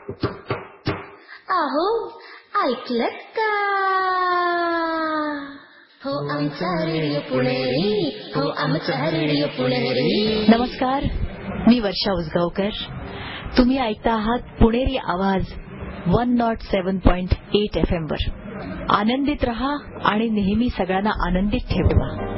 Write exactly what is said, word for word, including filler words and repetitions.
अहो ऐकलत का? हो आमचा रेडिओ पुणेरी, हो आमचा रेडिओ पुणेरी. नमस्कार, मी वर्षा उसगावकर. तुम्ही ऐकता आहात पुणेरी आवाज one not seven point eight F M वर. आनंदित रहा आणि नेहमी सगळ्यांना आनंदित ठेवा.